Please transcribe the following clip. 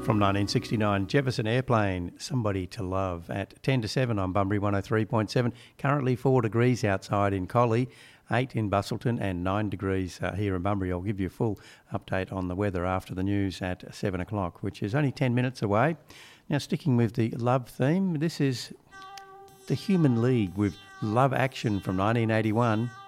From 1969, Jefferson Airplane, Somebody to Love. At 10 to 7 on Bunbury 103.7. Currently 4 degrees outside in Collie, 8 in Bustleton and 9 degrees here in Bunbury. I'll give you a full update on the weather after the news at 7 o'clock, which is only 10 minutes away. Now, sticking with the love theme, this is The Human League with Love Action from 1981.